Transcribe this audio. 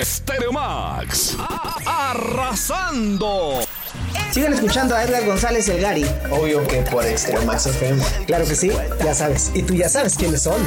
Stereo Max. Arrasando. Sigan escuchando a Edgar González El Gary. Obvio que por Stereo Max FM. Claro que sí, ya sabes. Y tú ya sabes quiénes son.